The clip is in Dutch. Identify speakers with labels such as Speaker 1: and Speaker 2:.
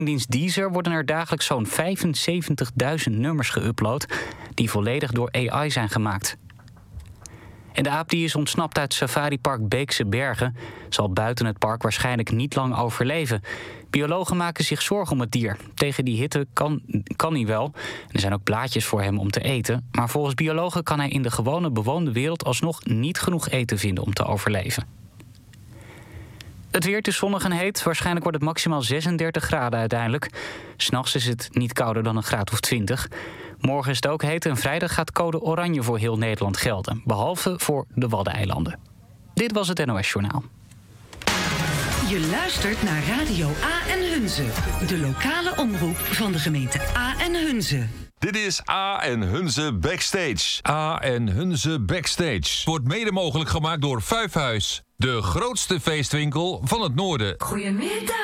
Speaker 1: Dienst Deezer worden er dagelijks zo'n 75.000 nummers geüpload die volledig door AI zijn gemaakt. En de aap die is ontsnapt uit safaripark Beekse Bergen zal buiten het park waarschijnlijk niet lang overleven. Biologen maken zich zorgen om het dier. Tegen die hitte kan hij wel. Er zijn ook blaadjes voor hem om te eten. Maar volgens biologen kan hij in de gewone bewoonde wereld alsnog niet genoeg eten vinden om te overleven. Het weer, is zonnig en heet. Waarschijnlijk wordt het maximaal 36 graden uiteindelijk. 's Nachts is het niet kouder dan een graad of 20. Morgen is het ook heet en vrijdag gaat code oranje voor heel Nederland gelden. Behalve voor de Waddeneilanden. Dit was het NOS Journaal.
Speaker 2: Je luistert naar Radio A en Hunze. De lokale omroep van de gemeente A en Hunze.
Speaker 3: Dit is A en Hunze Backstage.
Speaker 4: A en Hunze Backstage wordt mede mogelijk gemaakt door Vijfhuis. De grootste feestwinkel van het noorden.
Speaker 2: Goedemiddag.